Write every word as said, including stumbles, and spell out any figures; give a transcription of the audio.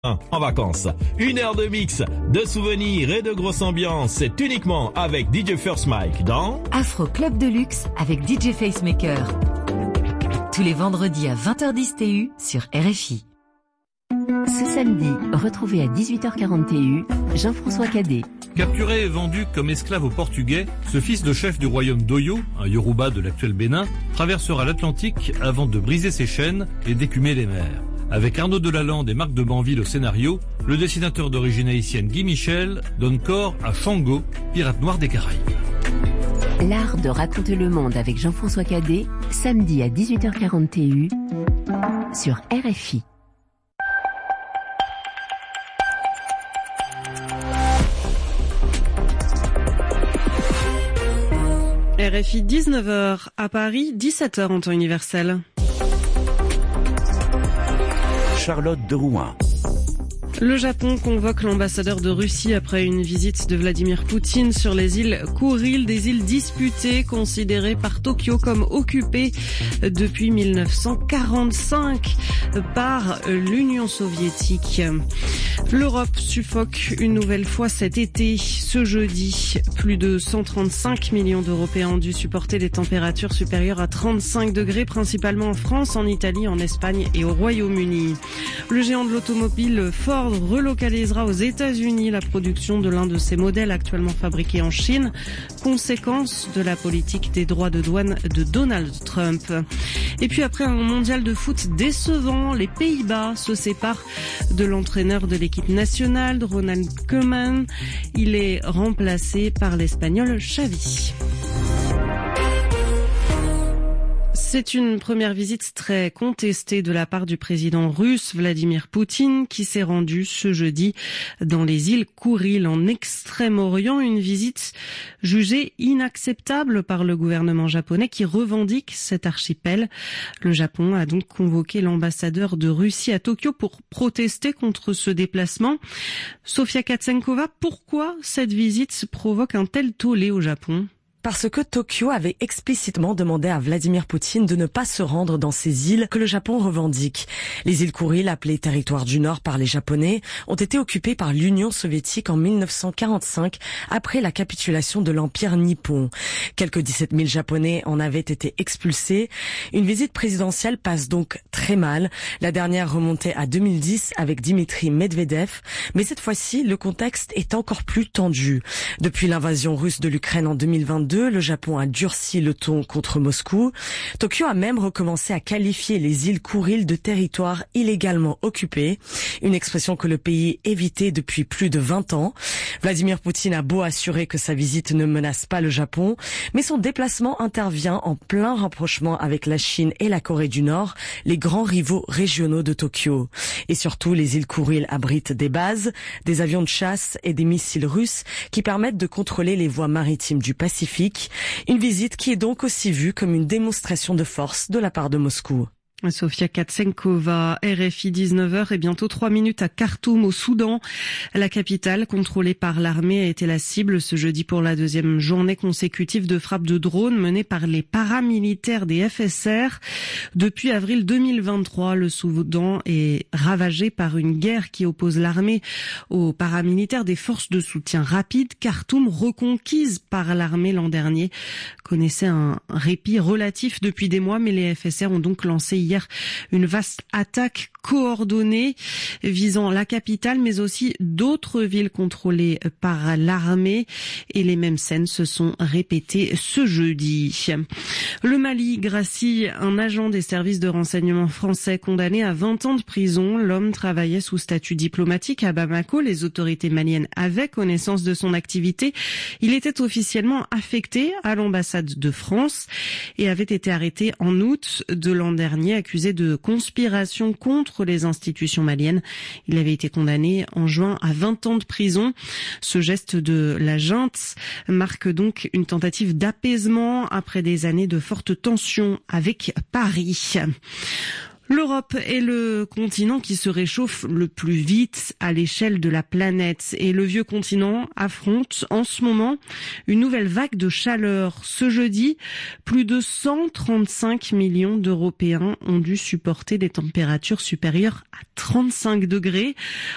En vacances. Une heure de mix, de souvenirs et de grosse ambiance. C'est uniquement avec D J First Mike dans Afro Club de Luxe avec D J Facemaker. Tous les vendredis à vingt heures dix T U sur R F I. Ce samedi, retrouvez à dix-huit heures quarante T U Jean-François Cadet. Capturé et vendu comme esclave aux Portugais, ce fils de chef du royaume d'Oyo, un Yoruba de l'actuel Bénin, traversera l'Atlantique avant de briser ses chaînes et d'écumer les mers. Avec Arnaud Delalande et Marc de Banville au scénario, le dessinateur d'origine haïtienne Guy Michel donne corps à Shango, pirate noir des Caraïbes. L'art de raconter le monde avec Jean-François Cadet, samedi à dix-huit heures quarante T U sur R F I. R F I dix-neuf heures à Paris, dix-sept heures en temps universel. Charlotte de Rouen. Le Japon convoque l'ambassadeur de Russie après une visite de Vladimir Poutine sur les îles Kouril, des îles disputées considérées par Tokyo comme occupées depuis mille neuf cent quarante-cinq par l'Union soviétique. L'Europe suffoque une nouvelle fois cet été. Ce jeudi, plus de cent trente-cinq millions d'Européens ont dû supporter des températures supérieures à trente-cinq degrés, principalement en France, en Italie, en Espagne et au Royaume-Uni. Le géant de l'automobile Ford relocalisera aux États-Unis la production de l'un de ses modèles actuellement fabriqués en Chine, conséquence de la politique des droits de douane de Donald Trump. Et puis après un mondial de foot décevant, les Pays-Bas se séparent de l'entraîneur de l'équipe nationale, Ronald Koeman. Il est remplacé par l'Espagnol Xavi. C'est une première visite très contestée de la part du président russe Vladimir Poutine qui s'est rendu ce jeudi dans les îles Kouril en Extrême-Orient. Une visite jugée inacceptable par le gouvernement japonais qui revendique cet archipel. Le Japon a donc convoqué l'ambassadeur de Russie à Tokyo pour protester contre ce déplacement. Sofia Katsenkova, pourquoi cette visite provoque un tel tollé au Japon ? Parce que Tokyo avait explicitement demandé à Vladimir Poutine de ne pas se rendre dans ces îles que le Japon revendique. Les îles Kouril, appelées territoire du Nord par les Japonais, ont été occupées par l'Union soviétique en mille neuf cent quarante-cinq après la capitulation de l'Empire nippon. Quelques dix-sept mille Japonais en avaient été expulsés. Une visite présidentielle passe donc très mal. La dernière remontait à deux mille dix avec Dimitri Medvedev, mais cette fois-ci, le contexte est encore plus tendu. Depuis l'invasion russe de l'Ukraine en deux mille vingt-deux, le Japon a durci le ton contre Moscou. Tokyo a même recommencé à qualifier les îles Kouril de territoire illégalement occupé, une expression que le pays évitait depuis plus de vingt ans. Vladimir Poutine a beau assurer que sa visite ne menace pas le Japon, mais son déplacement intervient en plein rapprochement avec la Chine et la Corée du Nord, les grands rivaux régionaux de Tokyo. Et surtout, les îles Kouril abritent des bases, des avions de chasse et des missiles russes qui permettent de contrôler les voies maritimes du Pacifique. Une visite qui est donc aussi vue comme une démonstration de force de la part de Moscou. Sofia Katsenkova, R F I dix-neuf heures et bientôt trois minutes à Khartoum au Soudan. La capitale, contrôlée par l'armée, a été la cible ce jeudi pour la deuxième journée consécutive de frappes de drones menées par les paramilitaires des F S R. Depuis avril deux mille vingt-trois, le Soudan est ravagé par une guerre qui oppose l'armée aux paramilitaires des forces de soutien rapide. Khartoum, reconquise par l'armée l'an dernier, connaissait un répit relatif depuis des mois, mais les F S R ont donc lancé hier Hier, une vaste attaque coordonnée visant la capitale, mais aussi d'autres villes contrôlées par l'armée. Et les mêmes scènes se sont répétées ce jeudi. Le Mali gracie un agent des services de renseignement français condamné à vingt ans de prison. L'homme travaillait sous statut diplomatique à Bamako. Les autorités maliennes avaient connaissance de son activité. Il était officiellement affecté à l'ambassade de France et avait été arrêté en août de l'an dernier, accusé de conspiration contre les institutions maliennes. Il avait été condamné en juin à vingt ans de prison. Ce geste de la junte marque donc une tentative d'apaisement après des années de fortes tensions avec Paris. L'Europe est le continent qui se réchauffe le plus vite à l'échelle de la planète et le vieux continent affronte en ce moment une nouvelle vague de chaleur. Ce jeudi, plus de cent trente-cinq millions d'Européens ont dû supporter des températures supérieures à trente-cinq degrés.